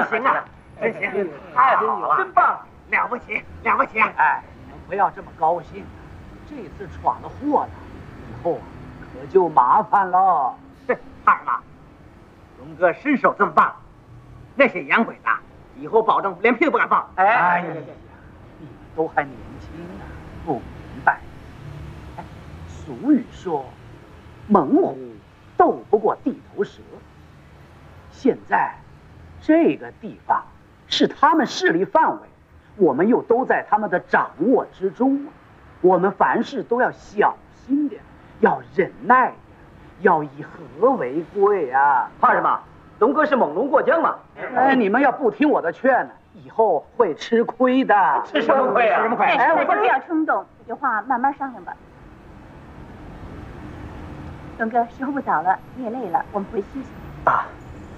行啊，真行，太好了，真棒，了不起，了不起！ 哎，你们不要这么高兴，这次闯了祸了，以后可就麻烦了。 二妈，龙哥身手这么棒，那些洋鬼子以后保证连屁都不敢放。 哎呀，你们都还年轻啊，不明白。哎，俗语说，猛虎斗不过地头蛇。现在这个地方是他们势力范围，我们又都在他们的掌握之中，我们凡事都要小心点，要忍耐点，要以和为贵啊！ 怕什么？龙哥是猛龙过江嘛。 哎，你们要不听我的劝呢，以后会吃亏的。 吃什么亏啊？吃什么亏？ 哎，我不要冲动，这句话慢慢商量吧。龙哥，时候不早了，你也累了，我们回去休息。 啊。